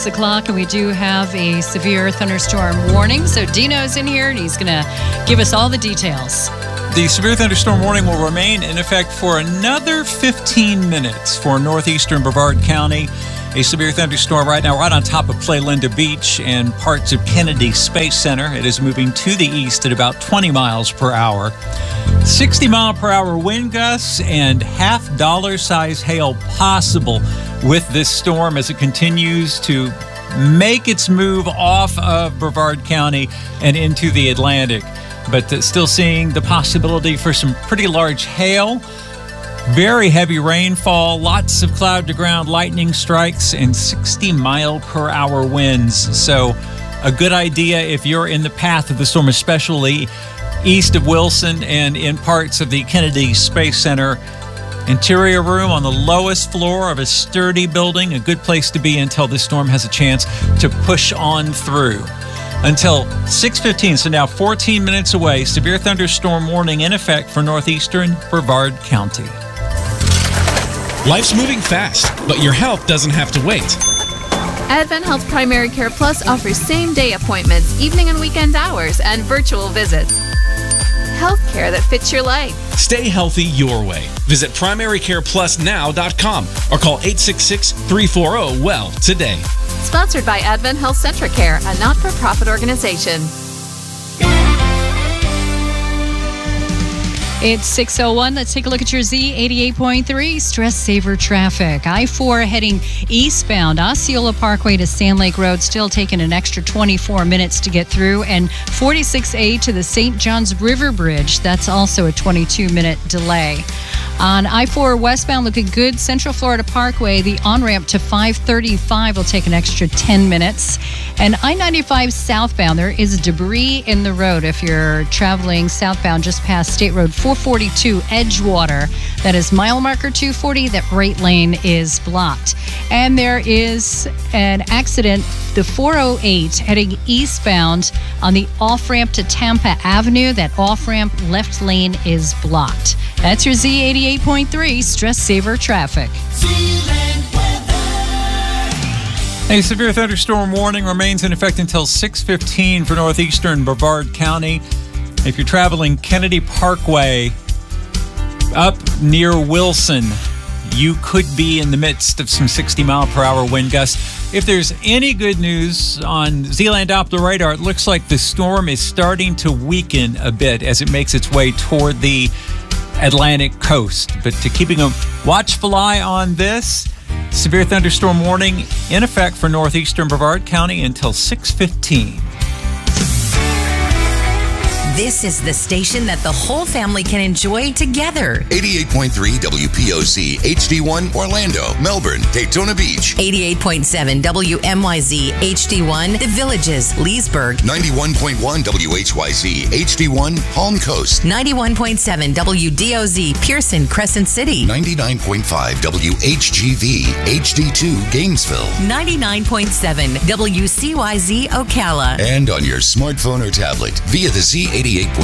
O'clock, and we do have a severe thunderstorm warning. So Dino's in here, and he's going to give us all the details. The severe thunderstorm warning will remain in effect for another 15 minutes for northeastern Brevard County. A severe thunderstorm right now right on top of Playa Linda Beach and parts of Kennedy Space Center. It is moving to the east at about 20 miles per hour. 60-mile-per-hour wind gusts and half-dollar size hail possible with this storm as it continues to make its move off of Brevard County and into the Atlantic. But still seeing the possibility for some pretty large hail, very heavy rainfall, lots of cloud-to-ground lightning strikes, and 60-mile-per-hour winds. So a good idea if you're in the path of the storm, especially east of Wilson and in parts of the Kennedy Space Center. Interior room on the lowest floor of a sturdy building, a good place to be until this storm has a chance to push on through. Until 6:15, so now 14 minutes away, severe thunderstorm warning in effect for northeastern Brevard County. Life's moving fast, but your health doesn't have to wait. Advent Health Primary Care Plus offers same-day appointments, evening and weekend hours, and virtual visits. Healthcare that fits your life. Stay healthy your way. Visit primarycareplusnow.com or call 866-340-WELL today. Sponsored by Advent Health Centricare, a not-for-profit organization. It's 6:01. Let's take a look at your Z88.3 Stress Saver traffic. I-4 heading eastbound, Osceola Parkway to Sand Lake Road, still taking an extra 24 minutes to get through. And 46A to the St. Johns River Bridge, that's also a 22-minute delay. On I-4 westbound, looking good. Central Florida Parkway, the on-ramp to 535 will take an extra 10 minutes. And I-95 southbound, there is debris in the road if you're traveling southbound just past State Road 442 Edgewater. That is mile marker 240. That right lane is blocked. And there is an accident, the 408 heading eastbound on the off-ramp to Tampa Avenue. That off-ramp left lane is blocked. That's your Z88.3 Stress Saver traffic. A severe thunderstorm warning remains in effect until 6:15 for northeastern Brevard County. If you're traveling Kennedy Parkway up near Wilson, you could be in the midst of some 60-mile-per-hour wind gusts. If there's any good news on Zealand Doppler radar, it looks like the storm is starting to weaken a bit as it makes its way toward the Atlantic coast. But to keeping a watchful eye on this, severe thunderstorm warning in effect for northeastern Brevard County until 6:15. This is the station that the whole family can enjoy together. 88.3 WPOC, HD1, Orlando, Melbourne, Daytona Beach. 88.7 WMYZ, HD1, The Villages, Leesburg. 91.1 WHYZ, HD1, Palm Coast. 91.7 WDOZ, Pearson, Crescent City. 99.5 WHGV, HD2, Gainesville. 99.7 WCYZ, Ocala. And on your smartphone or tablet via the Z88.3